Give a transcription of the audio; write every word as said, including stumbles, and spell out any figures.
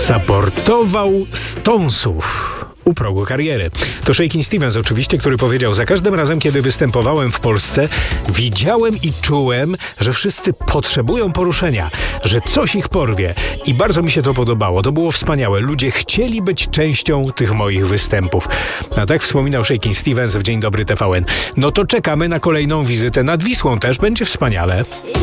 Zaportował stąsów u progu kariery. To Shakin' Stevens oczywiście, który powiedział: za każdym razem, kiedy występowałem w Polsce, widziałem i czułem, że wszyscy potrzebują poruszenia, że coś ich porwie. I bardzo mi się to podobało. To było wspaniałe. Ludzie chcieli być częścią tych moich występów. A tak wspominał Shakin' Stevens w Dzień Dobry T V N. No to czekamy na kolejną wizytę nad Wisłą. Też będzie wspaniale.